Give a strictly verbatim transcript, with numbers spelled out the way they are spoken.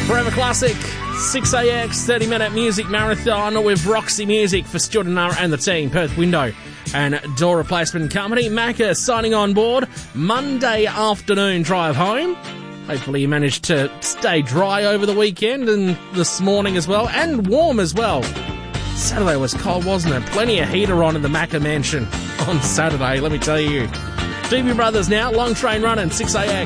Forever Classic, six A X, thirty minute music marathon with Roxy Music for Stuart and Nara and the team, Perth Window and Door Replacement Company. Macca signing on board. Monday afternoon drive home. Hopefully you managed to stay dry over the weekend and this morning as well, and warm as well. Saturday was cold, wasn't it? Plenty of heater on in the Macca mansion on Saturday, let me tell you. Doobie Brothers now, Long Train Running, six A X.